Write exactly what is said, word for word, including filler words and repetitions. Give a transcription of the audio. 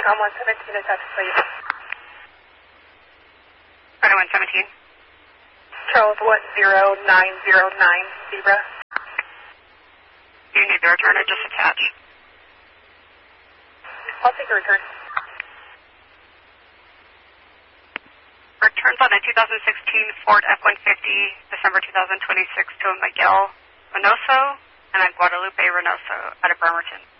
Tom one seventeen is up, please. Rider one seventeen. Charles one zero nine zero nine, Zebra. Do you need the return or just attach? I'll take a return. Returns on a two thousand sixteen Ford F one fifty, December two thousand twenty-six to Miguel Reynoso and a Guadalupe Reynoso out of Bremerton.